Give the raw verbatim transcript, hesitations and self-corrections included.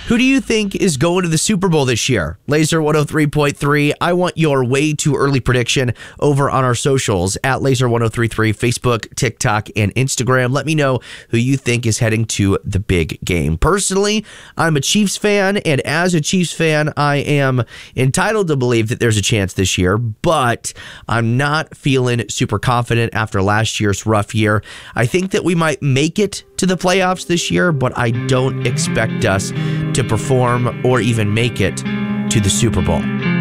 Who do you think is going to the Super Bowl this year? Laser one oh three point three. I want your way too early prediction over on our socials at Laser one oh three three, Facebook, TikTok, and Instagram. Let me know who you think is heading to the big game. Personally, I'm a Chiefs fan, and as a Chiefs fan, I am entitled to believe that there's a chance this year, but I'm not feeling super confident after last year's rough year. I think that we might make it to the playoffs this year, but I don't expect us to perform or even make it to the Super Bowl.